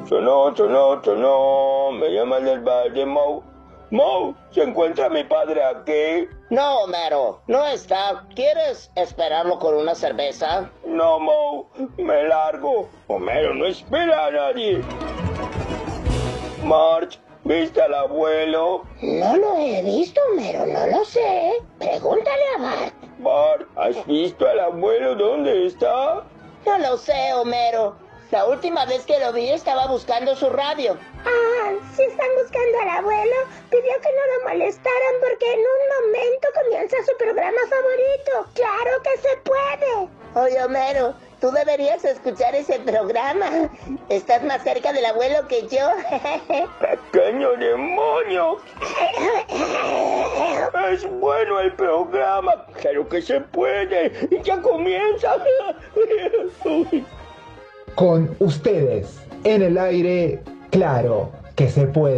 Sonó. Me llaman del bar de Moe. Moe, ¿se encuentra mi padre aquí? No, Homero, no está. ¿Quieres esperarlo con una cerveza? No, Moe, me largo. Homero no espera a nadie. Marge, ¿viste al abuelo? No lo he visto, Homero, no lo sé. Pregúntale a Bart. Bart, ¿has visto al abuelo? ¿Dónde está? No lo sé, Homero. La última vez que lo vi estaba buscando su radio. Ah, si están buscando al abuelo, pidió que no lo molestaran porque en un momento comienza su programa favorito. ¡Claro que se puede! Oye, Homero, tú deberías escuchar ese programa. Estás más cerca del abuelo que yo. ¡Pequeño demonio! Es bueno el programa. Claro que se puede. Ya comienza. Con ustedes, en el aire, claro que se puede.